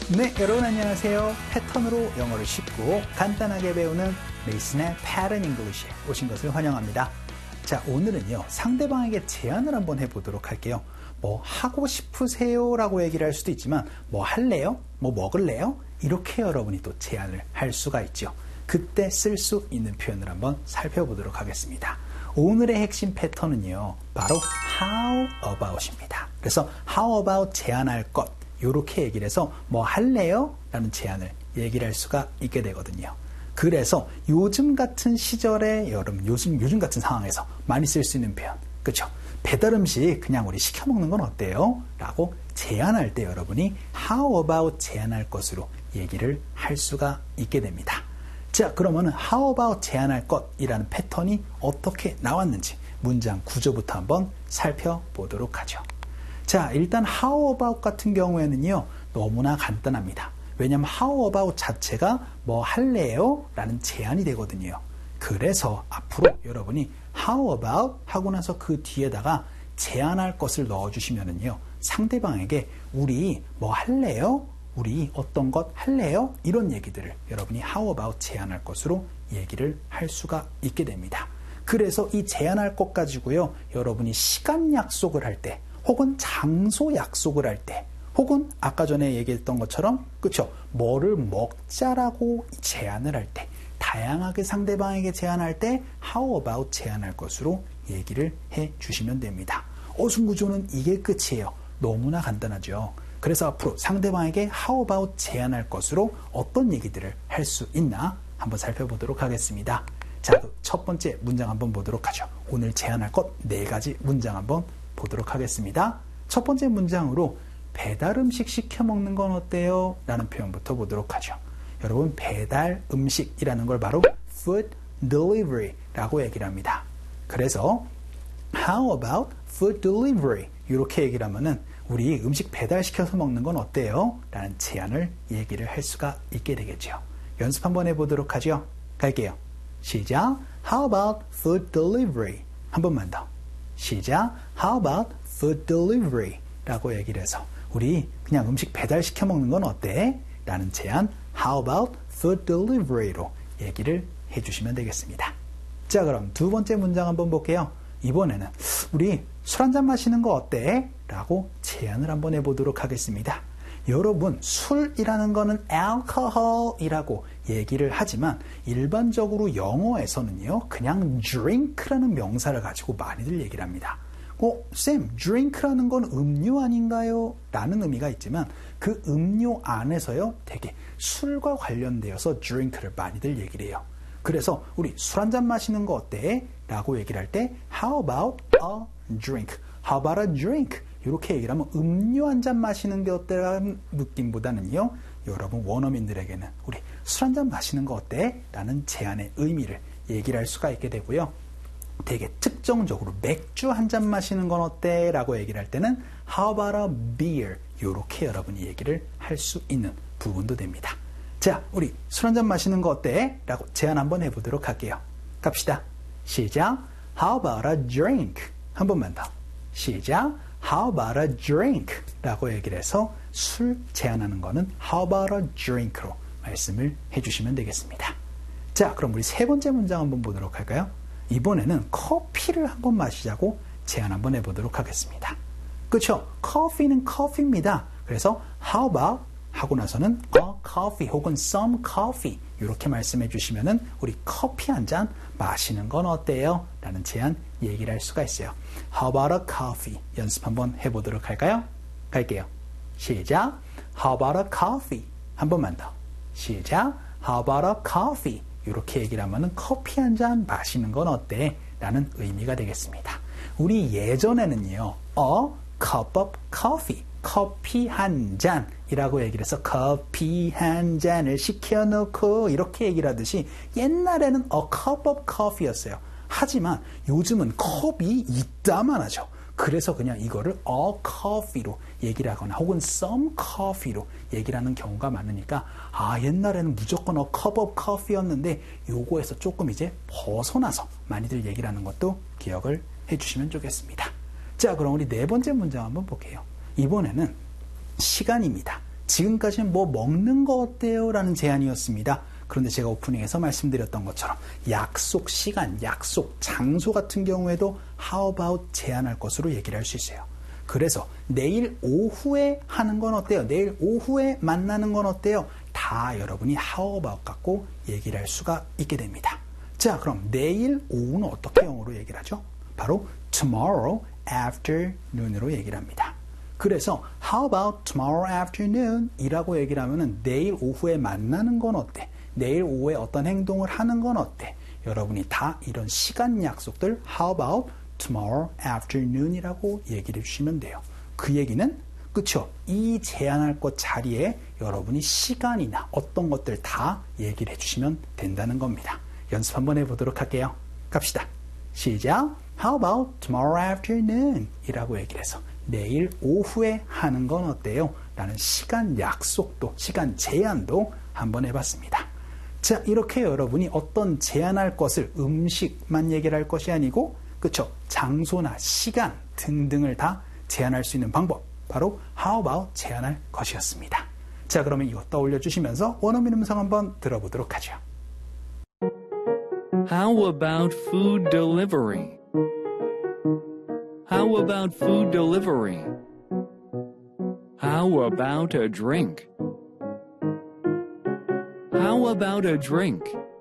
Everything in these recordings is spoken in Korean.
네, 여러분 안녕하세요. 패턴으로 영어를 쉽고 간단하게 배우는 메이슨의 Pattern English에 오신 것을 환영합니다. 자, 오늘은요, 상대방에게 제안을 한번 해보도록 할게요. 뭐 하고 싶으세요? 라고 얘기를 할 수도 있지만 뭐 할래요? 뭐 먹을래요? 이렇게 여러분이 또 제안을 할 수가 있죠. 그때 쓸 수 있는 표현을 한번 살펴보도록 하겠습니다. 오늘의 핵심 패턴은요, 바로 how about입니다. 그래서 how about 제안할 것, 이렇게 얘기를 해서 뭐 할래요? 라는 제안을 얘기를 할 수가 있게 되거든요. 그래서 요즘 같은 시절에 요즘 같은 상황에서 많이 쓸 수 있는 표현, 그렇죠? 배달 음식 그냥 우리 시켜 먹는 건 어때요? 라고 제안할 때 여러분이 how about 제안할 것으로 얘기를 할 수가 있게 됩니다. 자, 그러면은 how about 제안할 것이라는 패턴이 어떻게 나왔는지 문장 구조부터 한번 살펴보도록 하죠. 자, 일단 how about 같은 경우에는요, 너무나 간단합니다. 왜냐하면 how about 자체가 뭐 할래요? 라는 제안이 되거든요. 그래서 앞으로 여러분이 how about 하고 나서 그 뒤에다가 제안할 것을 넣어주시면은요, 상대방에게 우리 뭐 할래요? 우리 어떤 것 할래요? 이런 얘기들을 여러분이 how about 제안할 것으로 얘기를 할 수가 있게 됩니다. 그래서 이 제안할 것 가지고요, 여러분이 시간 약속을 할 때, 혹은 장소 약속을 할 때, 혹은 아까 전에 얘기했던 것처럼, 그쵸? 뭐를 먹자라고 제안을 할 때, 다양하게 상대방에게 제안할 때 how about 제안할 것으로 얘기를 해 주시면 됩니다. 어순구조는 이게 끝이에요. 너무나 간단하죠. 그래서 앞으로 상대방에게 how about 제안할 것으로 어떤 얘기들을 할 수 있나 한번 살펴보도록 하겠습니다. 자, 첫 번째 문장 한번 보도록 하죠. 오늘 제안할 것 4가지 문장 한번 보도록 하겠습니다. 첫 번째 문장으로 배달 음식 시켜 먹는 건 어때요? 라는 표현부터 보도록 하죠. 여러분, 배달 음식이라는 걸 바로 food delivery라고 얘기를 합니다. 그래서 how about food delivery? 이렇게 얘기를 하면은 우리 음식 배달시켜서 먹는 건 어때요? 라는 제안을 얘기를 할 수가 있게 되겠죠. 연습 한번 해보도록 하죠. 갈게요. 시작. How about food delivery? 한 번만 더. 시작. How about food delivery? 라고 얘기를 해서 우리 그냥 음식 배달시켜 먹는 건 어때? 라는 제안 How about food delivery로 얘기를 해주시면 되겠습니다. 자, 그럼 두 번째 문장 한번 볼게요. 이번에는 우리 술 한잔 마시는 거 어때? 라고 제안을 한번 해보도록 하겠습니다. 여러분, 술이라는 거는 alcohol이라고 얘기를 하지만 일반적으로 영어에서는요, 그냥 drink라는 명사를 가지고 많이들 얘기를 합니다. 쌤, drink라는 건 음료 아닌가요? 라는 의미가 있지만 그 음료 안에서요, 되게 술과 관련되어서 drink를 많이들 얘기를 해요. 그래서 우리 술 한잔 마시는 거 어때? 라고 얘기를 할 때 How about a drink? How about a drink? 이렇게 얘기를 하면 음료 한 잔 마시는 게 어때라는 느낌보다는요, 여러분 원어민들에게는 우리 술 한 잔 마시는 거 어때? 라는 제안의 의미를 얘기를 할 수가 있게 되고요. 되게 특정적으로 맥주 한 잔 마시는 건 어때? 라고 얘기를 할 때는 How about a beer? 이렇게 여러분이 얘기를 할 수 있는 부분도 됩니다. 자, 우리 술 한 잔 마시는 거 어때? 라고 제안 한번 해보도록 할게요. 갑시다. 시작. How about a drink? 한 번만 더. 시작. How about a drink? 라고 얘기를 해서 술 제안하는 거는 How about a drink로 말씀을 해주시면 되겠습니다. 자, 그럼 우리 세 번째 문장 한번 보도록 할까요? 이번에는 커피를 한번 마시자고 제안 한번 해보도록 하겠습니다. 그렇죠? 커피는 커피입니다. 그래서 How about 하고 나서는 a coffee 혹은 some coffee 이렇게 말씀해 주시면은 우리 커피 한 잔 마시는 건 어때요? 라는 제안 얘기를 할 수가 있어요. How about a coffee? 연습 한번 해보도록 할까요? 갈게요. 시작. How about a coffee? 한 번만 더. 시작. How about a coffee? 이렇게 얘기를 하면은 커피 한 잔 마시는 건 어때? 라는 의미가 되겠습니다. 우리 예전에는요, a cup of coffee, 커피 한 잔이라고 얘기를 해서 커피 한 잔을 시켜놓고 이렇게 얘기를 하듯이 옛날에는 a cup of coffee였어요. 하지만 요즘은 컵이 이따만 하죠. 그래서 그냥 이거를 a coffee로 얘기를 하거나 혹은 some coffee로 얘기를 하는 경우가 많으니까 옛날에는 무조건 a cup of coffee였는데 요거에서 조금 이제 벗어나서 많이들 얘기를 하는 것도 기억을 해주시면 좋겠습니다. 자, 그럼 우리 네 번째 문장 한번 볼게요. 이번에는 시간입니다. 지금까지는 뭐 먹는 거 어때요? 라는 제안이었습니다. 그런데 제가 오프닝에서 말씀드렸던 것처럼 약속 시간, 약속 장소 같은 경우에도 how about 제안할 것으로 얘기를 할 수 있어요. 그래서 내일 오후에 하는 건 어때요? 내일 오후에 만나는 건 어때요? 다 여러분이 how about 갖고 얘기를 할 수가 있게 됩니다. 자, 그럼 내일 오후는 어떻게 영어로 얘기를 하죠? 바로 tomorrow afternoon으로 얘기를 합니다. 그래서 how about tomorrow afternoon 이라고 얘기를 하면은 내일 오후에 만나는 건 어때? 내일 오후에 어떤 행동을 하는 건 어때? 여러분이 다 이런 시간 약속들 how about tomorrow afternoon 이라고 얘기를 해주시면 돼요. 그 얘기는 그쵸? 이 제안할 것 자리에 여러분이 시간이나 어떤 것들 다 얘기를 해주시면 된다는 겁니다. 연습 한번 해보도록 할게요. 갑시다. 시작. How about tomorrow afternoon 이라고 얘기를 해서 내일 오후에 하는 건 어때요? 라는 시간 약속도, 시간 제한도 한번 해봤습니다. 자, 이렇게 여러분이 어떤 제안할 것을 음식만 얘기를 할 것이 아니고, 그쵸? 장소나 시간 등등을 다 제안할 수 있는 방법. 바로 how about 제안할 것이었습니다. 자, 그러면 이거 떠올려 주시면서 원어민 음성 한번 들어보도록 하죠. How about food delivery? How about food delivery? How about a drink? How about a drink?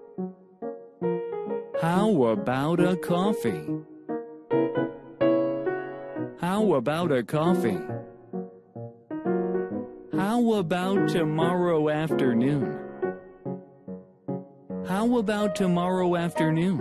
How about a coffee? How about a coffee? How about tomorrow afternoon? How about tomorrow afternoon?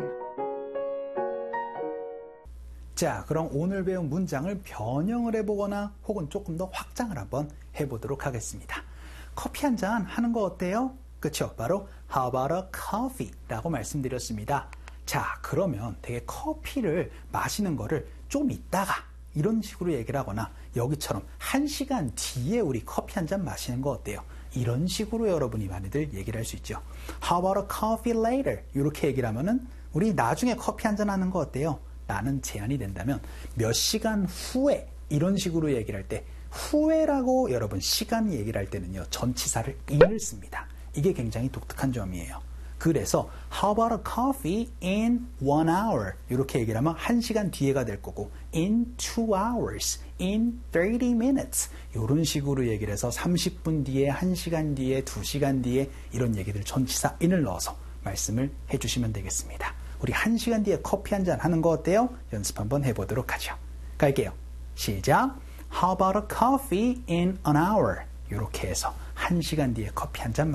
자, 그럼 오늘 배운 문장을 변형을 해보거나 혹은 조금 더 확장을 한번 해보도록 하겠습니다. 커피 한 잔 하는 거 어때요? 그쵸? 바로 How about a coffee? 라고 말씀드렸습니다. 자, 그러면 되게 커피를 마시는 거를 좀 이따가 이런 식으로 얘기를 하거나 여기처럼 1시간 뒤에 우리 커피 한 잔 마시는 거 어때요? 이런 식으로 여러분이 많이들 얘기를 할 수 있죠. How about a coffee later? 이렇게 얘기를 하면은 우리 나중에 커피 한 잔 하는 거 어때요? 라는 제안이 된다면 몇 시간 후에 이런 식으로 얘기를 할 때 후에라고 여러분 시간 얘기를 할 때는요. 전치사를 in을 씁니다. 이게 굉장히 독특한 점이에요. 그래서 How about a coffee in 1 hour? 이렇게 얘기를 하면 1시간 뒤에가 될 거고 in 2 hours, in 30 minutes 이런 식으로 얘기를 해서 30분 뒤에, 1시간 뒤에, 2시간 뒤에 이런 얘기들 전치사 in을 넣어서 말씀을 해주시면 되겠습니다. 우리 1시간 뒤에 커피 한 잔 하는 거 어때요? 연습 한번 해보도록 하죠. 갈게요. 시작. How about a coffee in an hour? 이렇게 해서 1시간 뒤에 커피 한 잔